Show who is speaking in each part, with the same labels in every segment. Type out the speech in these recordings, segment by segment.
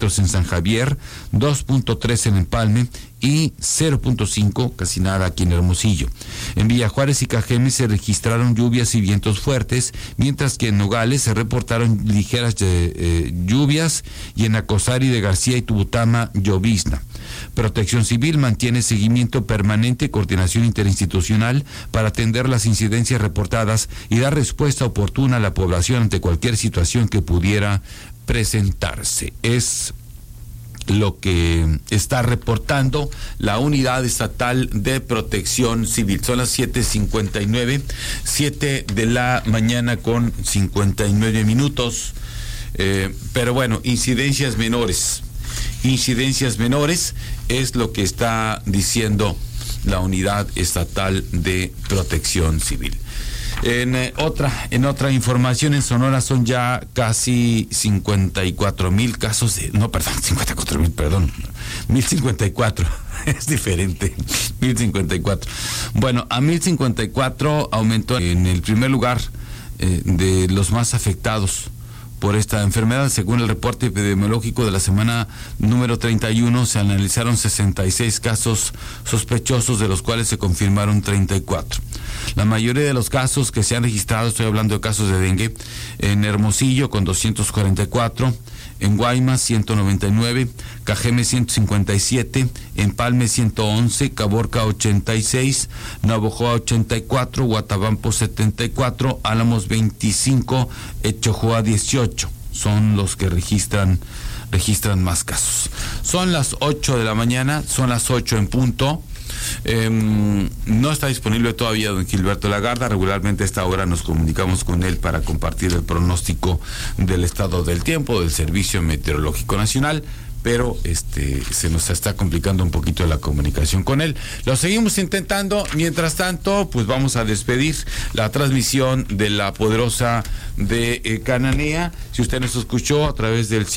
Speaker 1: milímetros en San Javier, 2.3 en Empalme y 0.5, casi nada aquí en Hermosillo. En Villa Juárez y Cajeme se registraron lluvias y vientos fuertes, mientras que en Nogales se reportaron ligeras lluvias y en Acosari de García y Tubutama llovizna. Protección Civil mantiene seguimiento permanente y coordinación interinstitucional para atender las incidencias reportadas y dar respuesta oportuna a la población ante cualquier situación que pudiera presentarse. Es lo que está reportando la Unidad Estatal de Protección Civil. Son las 7:59, 7 de la mañana con 59 minutos. Pero bueno, incidencias menores es lo que está diciendo la Unidad Estatal de Protección Civil. En otra información, en Sonora son ya casi 54,000 casos de... No, perdón, 54,000, perdón. 1,054. Es diferente. 1,054. Bueno, a 1,054 aumentó en el primer lugar de los más afectados por esta enfermedad. Según el reporte epidemiológico de la semana número 31, se analizaron 66 casos sospechosos, de los cuales se confirmaron 34. La mayoría de los casos que se han registrado, estoy hablando de casos de dengue, en Hermosillo con 244, en Guaymas 199, Cajeme 157, Empalme 111, Caborca 86, Navojoa 84, Guatabampo 74, Álamos 25, Echojoa 18. Son los que registran más casos. Son las 8 de la mañana, son las 8 en punto. No está disponible todavía don Gilberto Lagarda. Regularmente a esta hora nos comunicamos con él para compartir el pronóstico del estado del tiempo del Servicio Meteorológico Nacional, pero se nos está complicando un poquito la comunicación con él. Lo seguimos intentando. Mientras tanto, pues vamos a despedir la transmisión de la poderosa de Cananea. Si usted nos escuchó a través del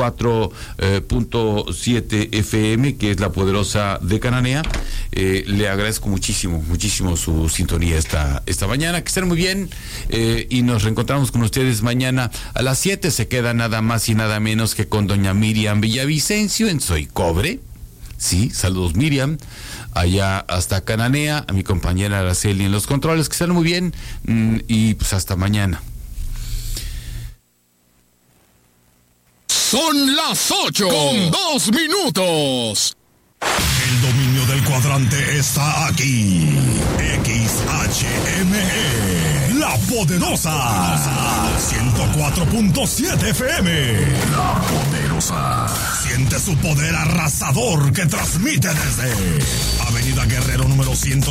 Speaker 1: 104.7 FM, que es la poderosa de Cananea, le agradezco muchísimo su sintonía esta mañana. Que estén muy bien, y nos reencontramos con ustedes mañana a las 7. Se queda nada más y nada menos que con doña Miriam Villavicencio en Soy Cobre. Sí, saludos Miriam, allá hasta Cananea, a mi compañera Araceli en los controles. Que estén muy bien, y pues hasta mañana.
Speaker 2: Son las 8:02.
Speaker 3: El dominio del cuadrante está aquí. XHME, La Poderosa. 104.7 FM.
Speaker 2: La Poderosa.
Speaker 3: Siente su poder arrasador que transmite desde Avenida Guerrero número 100.